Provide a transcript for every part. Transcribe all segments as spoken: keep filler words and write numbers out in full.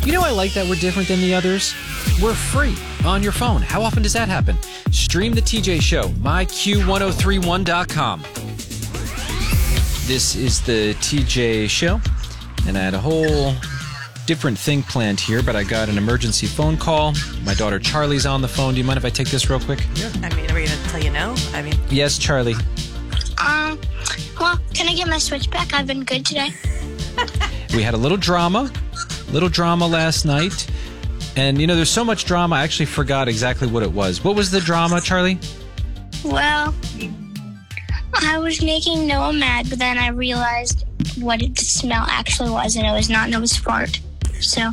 You know, I like that we're different than the others. We're free on your phone. How often does that happen? Stream the T J Show, my Q ten thirty-one dot com. This is the T J Show, and I had a whole different thing planned here, but I got an emergency phone call. My daughter Charlie's on the phone. Do you mind if I take this real quick? Yeah. I mean, are we going to tell you no? I mean... Yes, Charlie. Um, well, can I get my Switch back? I've been good today. We had a little drama, little drama last night. And, you know, there's so much drama, I actually forgot exactly what it was. What was the drama, Charlie? Well, I was making Noah mad, but then I realized what the smell actually was, and it was not Noah's fart. So...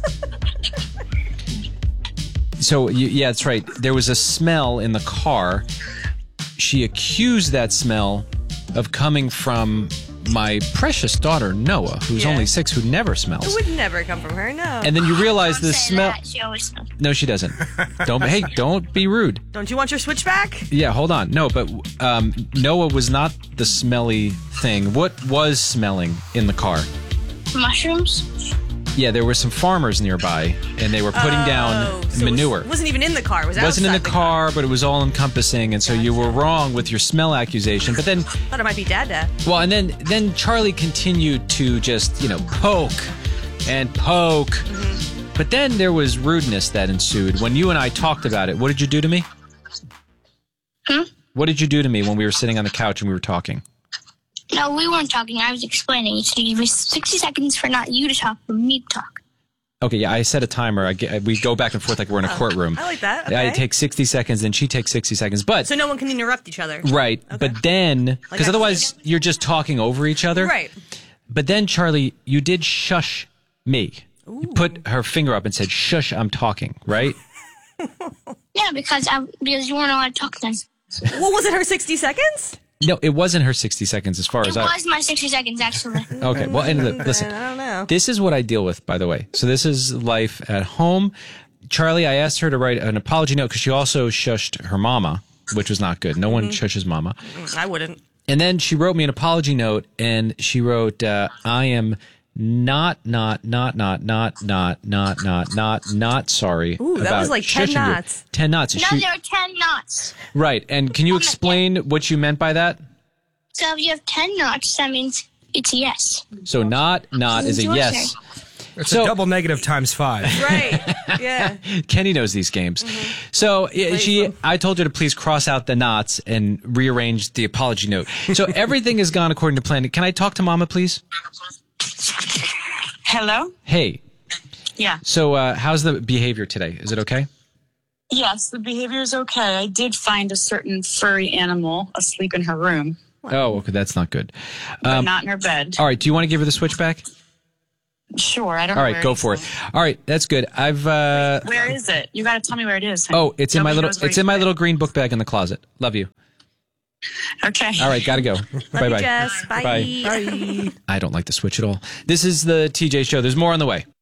So, you, yeah, that's right. There was a smell in the car. She accused that smell of coming from my precious daughter, Noah, who's Yeah. only six, who never smells. It would never come from her, no. And then you realize Don't the say smell... that. She always smells. No, she doesn't. Don't. Hey, don't be rude. Don't you want your Switch back? Yeah, hold on. No, but um, Noah was not the smelly thing. What was smelling in the car? Mushrooms? Yeah, there were some farmers nearby, and they were putting Oh, down so manure. It was, wasn't even in the car. It was It wasn't in outside the car, but it was all encompassing, and so you were wrong with your smell accusation. But then, I thought it might be Dada. well, and then then Charlie continued to just, you know, poke and poke. Mm-hmm. But then there was rudeness that ensued when you and I talked about it. What did you do to me? Hmm? What did you do to me when we were sitting on the couch and we were talking? No, we weren't talking. I was explaining. You said you gave me sixty seconds for not you to talk, but me to talk. Okay, yeah, I set a timer. I get, we go back and forth like we're in a courtroom. I like that. I Okay. take sixty seconds, and she takes sixty seconds. But So no one can interrupt each other. right, Okay. but then because Like otherwise I- you're just talking over each other. Right. But then, Charlie, you did shush me. You put her finger up and said, "Shush, I'm talking." Right? Yeah, because I because you weren't allowed to talk then. What was it, her sixty seconds? No, it wasn't her sixty seconds. As far It as I. was my sixty seconds, actually. Okay. Well, and li- listen. I don't know. This is what I deal with, by the way. So this is life at home. Charlie, I asked her to write an apology note because she also shushed her mama, which was not good. No one shushes mama. I wouldn't. And then she wrote me an apology note, and she wrote, uh, I am not, not, not, not, not, not, not, not, not, not sorry Ooh, that about was like ten shushing you." knots. Ten knots. No, She- there are ten knots. right. And can you explain what you meant by that? So if you have ten knots, that means it's a yes. So not, not is a Your yes. turn. It's So- a double negative times five. Right. Yeah. Kenny knows these games. So yeah, she, I told her to please cross out the knots and rearrange the apology note. So everything has gone according to plan. Can I talk to Mama, please? Hello? Hey. Yeah. So uh, how's the behavior today? Is it okay? Yes, the behavior is okay. I did find a certain furry animal asleep in her room, Oh, okay. That's not good. but Um, not in her bed. all right. Do you want to give her the switch back? Sure, I don't All know. right. where Go is for it. All right. That's good. I've, uh, Where is it? You got to tell me where it is. honey. oh, it's in my Nobody little, knows where it's you in my put it. little green book bag in the closet. Love you. Okay. All right. Gotta go. Bye You, bye. Jess. Bye. Bye. I don't like the switch at all. This is the T J Show. There's more on the way.